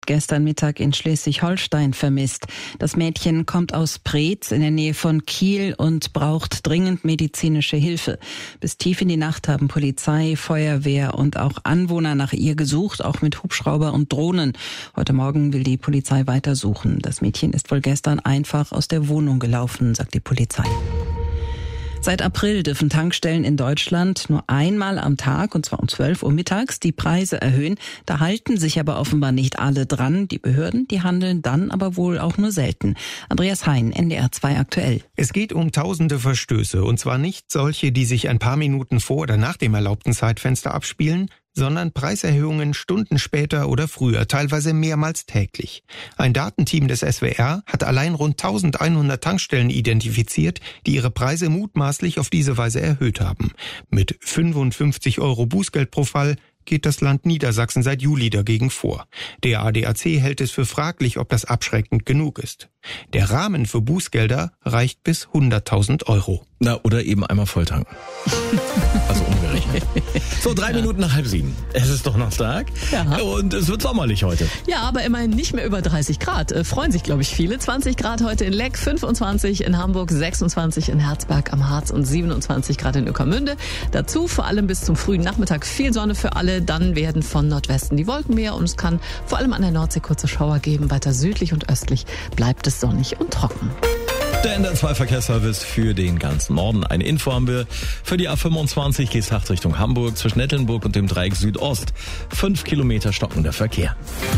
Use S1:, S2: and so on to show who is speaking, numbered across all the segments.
S1: gestern Mittag in Schleswig-Holstein vermisst. Das Mädchen kommt aus Preetz in der Nähe von Kiel und braucht dringend medizinische Hilfe. Bis tief in die Nacht haben Polizei, Feuerwehr und auch Anwohner nach ihr gesucht, auch mit Hubschrauber und Drohnen. Heute Morgen will die Polizei weitersuchen. Das Mädchen ist wohl gestern einfach aus der Wohnung gelaufen, sagt die Polizei. Seit April dürfen Tankstellen in Deutschland nur einmal am Tag, und zwar um 12 Uhr mittags, die Preise erhöhen. Da halten sich aber offenbar nicht alle dran. Die Behörden, die handeln dann aber wohl auch nur selten. Andreas Hein, NDR 2 aktuell.
S2: Es geht um tausende Verstöße, und zwar nicht solche, die sich ein paar Minuten vor oder nach dem erlaubten Zeitfenster abspielen, sondern Preiserhöhungen Stunden später oder früher, teilweise mehrmals täglich. Ein Datenteam des SWR hat allein rund 1100 Tankstellen identifiziert, die ihre Preise mutmaßlich auf diese Weise erhöht haben. Mit 55 € Bußgeld pro Fall geht das Land Niedersachsen seit Juli dagegen vor. Der ADAC hält es für fraglich, ob das abschreckend genug ist. Der Rahmen für Bußgelder reicht bis 100.000 €.
S3: Na, oder eben einmal volltanken. Also umgerechnet. So, 3 Minuten nach 6:30. Es ist Donnerstag und es wird sommerlich heute.
S4: Ja, aber immerhin nicht mehr über 30 Grad. Freuen sich, glaube ich, viele. 20 Grad heute in Leck, 25 in Hamburg, 26 in Herzberg am Harz und 27 Grad in Ueckermünde. Dazu vor allem bis zum frühen Nachmittag viel Sonne für alle. Dann werden von Nordwesten die Wolken mehr und es kann vor allem an der Nordsee kurze Schauer geben. Weiter südlich und östlich bleibt es sonnig und trocken.
S3: Der NDR 2 Verkehrsservice für den ganzen Norden. Eine Info haben wir für die A25 Geesthacht Richtung Hamburg zwischen Nettelnburg und dem Dreieck Südost. 5 Kilometer stockender Verkehr.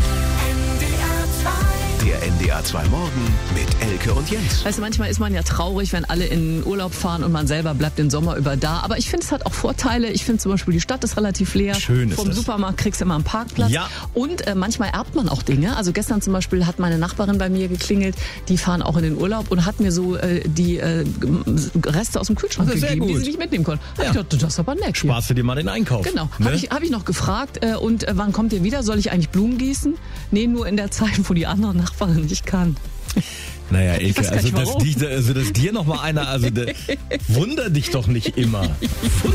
S5: Der NDR 2 Morgen mit Elke und Jens.
S4: Weißt du, manchmal ist man ja traurig, wenn alle in Urlaub fahren und man selber bleibt den Sommer über da. Aber ich finde, es hat auch Vorteile. Ich finde zum Beispiel, die Stadt ist relativ leer.
S3: Schön ist
S4: Vom
S3: es.
S4: Supermarkt kriegst du immer einen Parkplatz.
S3: Ja.
S4: Und manchmal erbt man auch Dinge. Also gestern zum Beispiel hat meine Nachbarin bei mir geklingelt. Die fahren auch in den Urlaub und hat mir so die Reste aus dem Kühlschrank
S3: Das ist sehr
S4: gegeben, die
S3: gut.
S4: sie nicht mitnehmen konnten.
S3: Ja.
S4: Ich dachte, das ist aber nett. hier.
S3: Sparst du dir mal den Einkauf.
S4: Genau.
S3: Ne?
S4: Hab ich noch gefragt. Und wann kommt ihr wieder? Soll ich eigentlich Blumen gießen? Nee, nur in der Zeit, wo die andere Nachbarin nicht kann.
S3: Naja,
S4: Ich weiß
S3: Elke,
S4: gar nicht,
S3: dass
S4: warum.
S3: dir nochmal einer, wundert dich doch nicht immer.